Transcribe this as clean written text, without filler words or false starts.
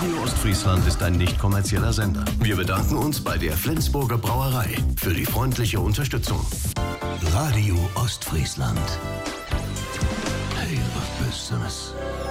Radio Ostfriesland ist ein nicht kommerzieller Sender. Wir bedanken uns bei der Flensburger Brauerei für die freundliche Unterstützung. Radio Ostfriesland. Hey, was Besseres.